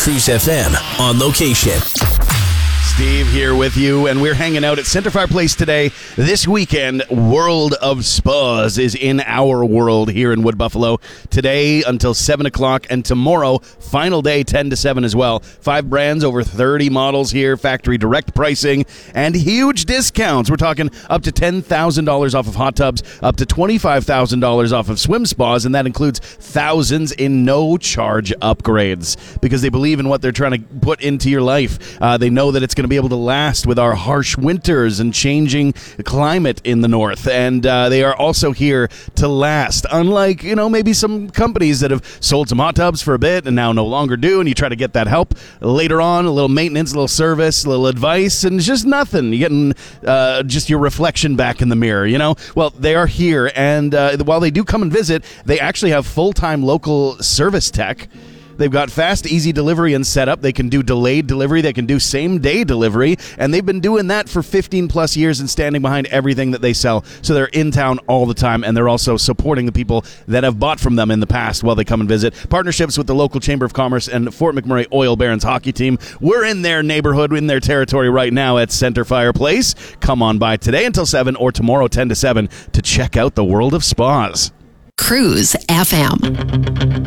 Cruise FM on location. Steve here with you, and we're hanging out at Centerfire Place today. This weekend, World of Spas is in our world here in Wood Buffalo. Today until 7 o'clock, and tomorrow, final day, 10 to 7 as well. 5 brands, over 30 models here, factory direct pricing, and huge discounts. We're talking up to $10,000 off of hot tubs, up to $25,000 off of swim spas, and that includes thousands in no-charge upgrades because they believe in what they're trying to put into your life. They know that it's going to be able to last with our harsh winters and changing climate in the north, and they are also here to last, unlike maybe some companies that have sold some hot tubs for a bit and now no longer do, and you try to get that help later on, a little maintenance, a little service, a little advice, and it's just nothing. You're getting just your reflection back in the mirror. Well, they are here, and while they do come and visit, they actually have full-time local service tech. They've got fast, easy delivery and setup. They can do delayed delivery. They can do same-day delivery. And they've been doing that for 15-plus years and standing behind everything that they sell. So they're in town all the time, and they're also supporting the people that have bought from them in the past while they come and visit. Partnerships with the local Chamber of Commerce and Fort McMurray Oil Barons hockey team. We're in their neighborhood, in their territory right now at Centerfire Place. Come on by today until 7 or tomorrow 10 to 7 to check out the World of Spas. Cruise FM.